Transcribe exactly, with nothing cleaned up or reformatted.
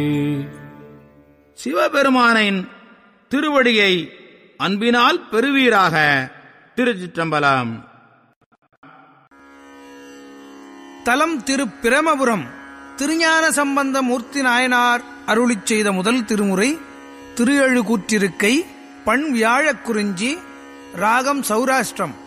சிவபெருமானின் திருவடியை அன்பினால் பெறுவீராக. திருச்சிற்றம்பலம். தலம் திரு பிரமபுரம். திருஞான சம்பந்த மூர்த்தி நாயனார் அருளிச் செய்த முதல் திருமுறை திரு எழுகூற்றிருக்கை. பண் வியாழக் குறிஞ்சி. ராகம் சௌராஷ்டிரம்.